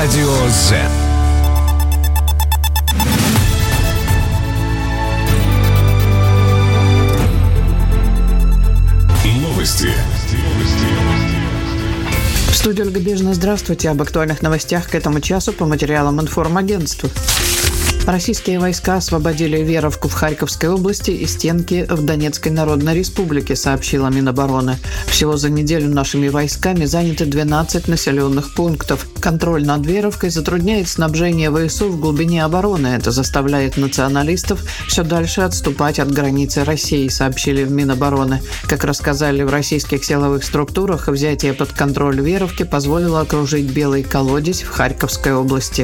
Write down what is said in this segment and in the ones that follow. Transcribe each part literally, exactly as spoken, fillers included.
Радио Z. Новости. В студии Ольга Бежина. Здравствуйте. Об актуальных новостях к этому часу по материалам информагентства. Российские войска освободили Веровку в Харьковской области и Стенки в Донецкой Народной Республике, сообщила Минобороны. Всего за неделю нашими войсками заняты двенадцать населенных пунктов. Контроль над Веровкой затрудняет снабжение ВСУ в глубине обороны. Это заставляет националистов все дальше отступать от границы России, сообщили в Минобороны. Как рассказали в российских силовых структурах, взятие под контроль Веровки позволило окружить Белый колодец в Харьковской области.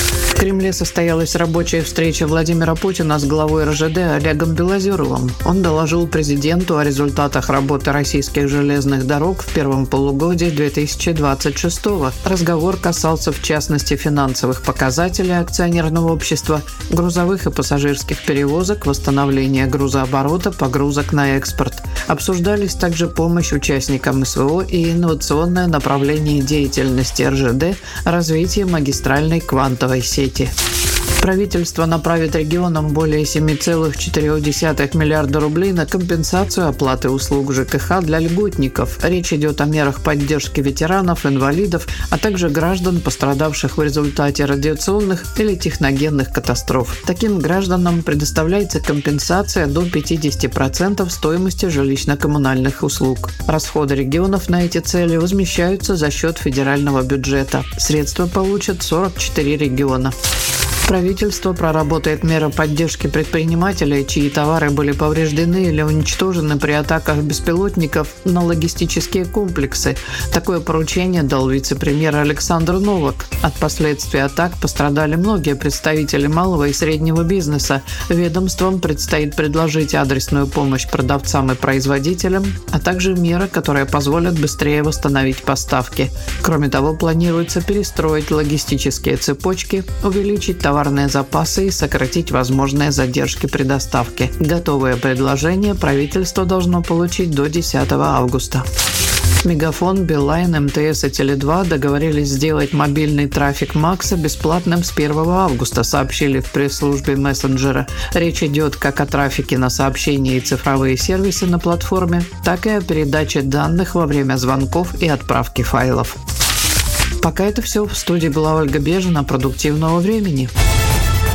В Кремле состоялась рабочая встреча Владимира Путина с главой эр жэ дэ Олегом Белозеровым. Он доложил президенту о результатах работы российских железных дорог в первом полугодии две тысячи двадцать шестого. Разговор касался в частности финансовых показателей акционерного общества, грузовых и пассажирских перевозок, восстановления грузооборота, погрузок на экспорт. Обсуждались также помощь участникам эс вэ о и инновационное направление деятельности эр жэ дэ, развитие магистральной квантовой сети. Правительство направит регионам более семь целых четыре десятых миллиарда рублей на компенсацию оплаты услуг жэ ка ха для льготников. Речь идет о мерах поддержки ветеранов, инвалидов, а также граждан, пострадавших в результате радиационных или техногенных катастроф. Таким гражданам предоставляется компенсация до пятьдесят процентов стоимости жилищно-коммунальных услуг. Расходы регионов на эти цели возмещаются за счет федерального бюджета. Средства получат сорок четыре региона. Правительство проработает меры поддержки предпринимателей, чьи товары были повреждены или уничтожены при атаках беспилотников на логистические комплексы. Такое поручение дал вице-премьер Александр Новак. От последствий атак пострадали многие представители малого и среднего бизнеса. Ведомствам предстоит предложить адресную помощь продавцам и производителям, а также меры, которые позволят быстрее восстановить поставки. Кроме того, планируется перестроить логистические цепочки, увеличить товар товарные запасы и сократить возможные задержки при доставке. Готовые предложения правительство должно получить до десятого августа. Мегафон, Билайн, эм тэ эс и Теле два договорились сделать мобильный трафик Макса бесплатным с первого августа, сообщили в пресс-службе мессенджера. Речь идет как о трафике на сообщения и цифровые сервисы на платформе, так и о передаче данных во время звонков и отправки файлов. Пока это все. В студии была Ольга Бежина. Продуктивного времени.